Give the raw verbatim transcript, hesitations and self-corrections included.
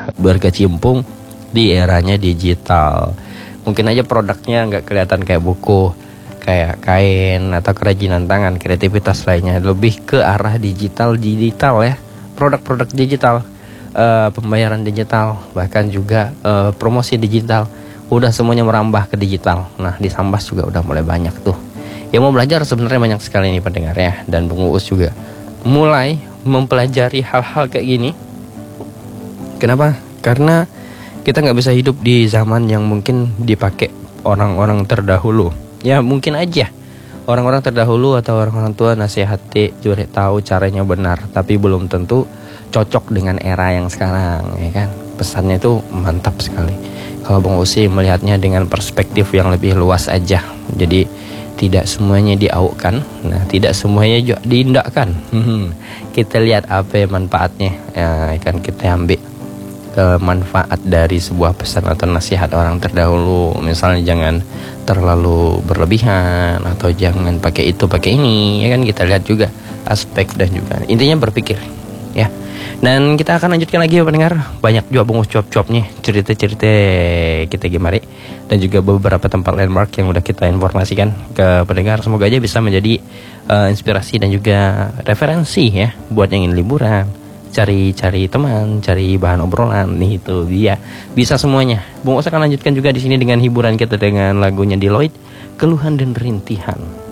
berkecimpung di eranya digital. Mungkin aja produknya nggak kelihatan kayak buku, kayak kain atau kerajinan tangan, kreativitas lainnya lebih ke arah digital digital ya, produk-produk digital, uh, pembayaran digital, bahkan juga uh, promosi digital, udah semuanya merambah ke digital. Nah di Sambas juga udah mulai banyak tuh yang mau belajar, sebenarnya banyak sekali nih pendengar ya, dan Bung Uus juga mulai mempelajari hal-hal kayak gini. Kenapa? Karena kita nggak bisa hidup di zaman yang mungkin dipakai orang-orang terdahulu. Ya mungkin aja orang-orang terdahulu atau orang-orang tua nasihati juga tahu caranya benar, tapi belum tentu cocok dengan era yang sekarang, ya kan? Pesannya itu mantap sekali. Kalau Bung Usi melihatnya dengan perspektif yang lebih luas aja. Jadi tidak semuanya diaukan, nah tidak semuanya juga diindahkan. Hmm, kita lihat apa manfaatnya, ya kan, kita ambil ke manfaat dari sebuah pesan atau nasihat orang terdahulu. Misalnya jangan terlalu berlebihan, atau jangan pakai itu pakai ini, ya kan, kita lihat juga aspek dan juga intinya berpikir ya. Dan kita akan lanjutkan lagi ya pendengar, banyak juga bungus cuap-cuapnya, cerita-cerita kita gemari, dan juga beberapa tempat landmark yang udah kita informasikan ke pendengar. Semoga aja bisa menjadi uh, inspirasi dan juga referensi ya buat yang ingin liburan, cari-cari teman, cari bahan obrolan nih, itu dia bisa semuanya. Bung Os akan lanjutkan juga di sini dengan hiburan kita dengan lagunya Deloitte, Keluhan dan Rintihan.